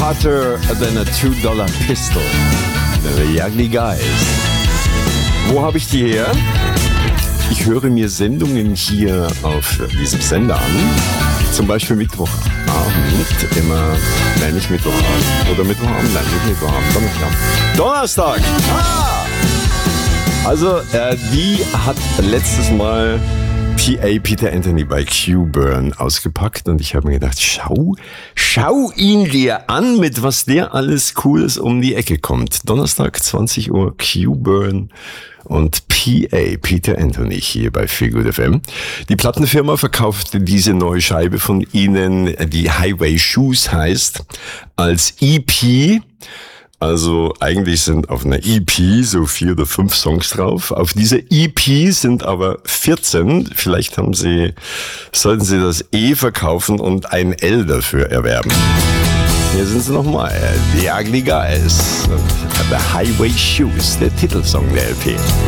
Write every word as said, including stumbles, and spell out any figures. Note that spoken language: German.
Hotter than a two dollar pistol. The Ugly Guys. Wo habe ich die her? Ich höre mir Sendungen hier auf diesem Sender an. Zum Beispiel Mittwochabend. Immer, nein, nicht Mittwochabend. Oder Mittwochabend, nein, nicht Mittwochabend. Donnerstag. Donnerstag! Ah! Also, äh, die hat letztes Mal P A Peter Anthony bei Q-Burn ausgepackt und ich habe mir gedacht, schau, schau ihn dir an, mit was der alles Cooles um die Ecke kommt. Donnerstag, zwanzig Uhr, Q-Burn und P A Peter Anthony hier bei Feel Good F M. Die Plattenfirma verkauft diese neue Scheibe von ihnen, die Highway Shoes heißt, als E P. Also eigentlich sind auf einer E P so vier oder fünf Songs drauf. Auf dieser E P sind aber vierzehn. Vielleicht haben Sie, sollten Sie das E verkaufen und ein L dafür erwerben. Hier sind sie nochmal. The Ugly Guys. The Highway Shoes, der Titelsong der L P.